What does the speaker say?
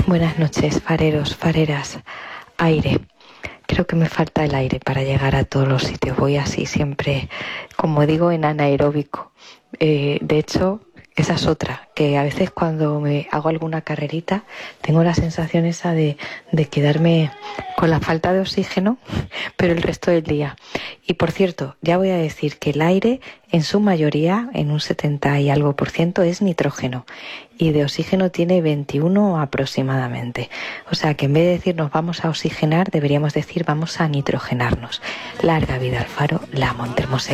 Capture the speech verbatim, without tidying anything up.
Buenas noches, fareros, fareras. Aire. Creo que me falta el aire para llegar a todos los sitios. Voy así siempre, como digo, en anaeróbico. Eh, de hecho, esa es otra, que a veces cuando me hago alguna carrerita tengo la sensación esa de, de quedarme con la falta de oxígeno, pero el resto del día. Y por cierto, ya voy a decir que el aire en su mayoría, en un setenta y algo por ciento, es nitrógeno y de oxígeno tiene veintiuno aproximadamente. O sea que en vez de decir nos vamos a oxigenar, deberíamos decir vamos a nitrogenarnos. Larga vida al faro, la Montermosela.